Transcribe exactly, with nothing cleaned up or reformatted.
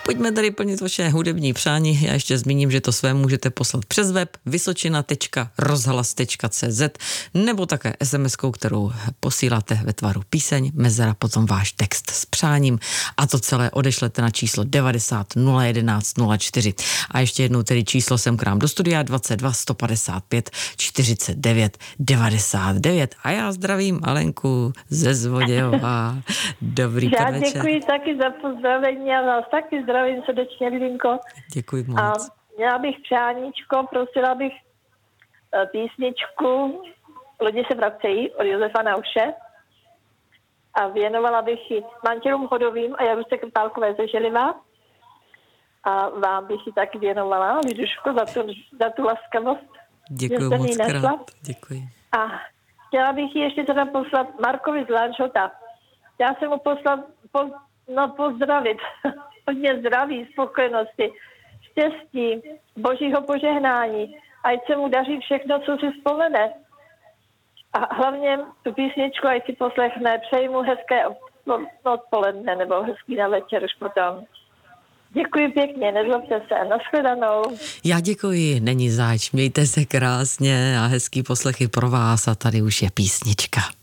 Pojďme tady plnit vaše hudební přání. Já ještě zmíním, že to své můžete poslat přes web vysočina tečka rozhlas tečka cé zet nebo také es em eskou, kterou posíláte ve tvaru píseň, mezera, potom váš text s přáním a to celé odešlete na číslo devadesát nula jedenáct nula čtyři. A ještě jednou tedy číslo sem k nám do studia dvacet dva sto padesát pět čtyřicet devět devadesát devět. A já zdravím Alenku ze Zvodějova. Dobrý Já podvečer. děkuji taky za pozdravení a vás taky zdravím srdečně, Lidinko. Děkuji moc. A měla bych přáníčko, prosila bych písničku Lodi se vracejí od Josefa Nauše a věnovala bych ji manželům Hodovým a Jaruse Krpálkové ze Želiva a vám bych ji taky věnovala, Liduško, za tu, za tu laskavost. Děkuji moc krát. Děkuji. A chtěla bych ji ještě teda poslat Markovi z Lanžhota. Já jsem mu poslal po, no, pozdravit. Hodně zdraví, spokojenosti, štěstí, božího požehnání. Ať se mu daří všechno, co si vzpomene. A hlavně tu písničku, ať si poslechne. Přeji mu hezké odpoledne nebo hezký na večer už potom. Děkuji pěkně, nezlobte se. Nashledanou. Já děkuji, není zač. Mějte se krásně a hezký poslechy pro vás a tady už je písnička.